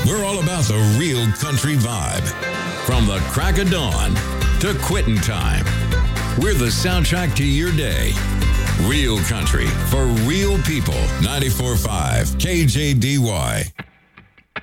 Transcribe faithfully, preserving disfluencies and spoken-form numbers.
We're all about the real country vibe. From the crack of dawn to quitting time. We're the soundtrack to your day. Real country for real people. ninety-four point five K J D Y.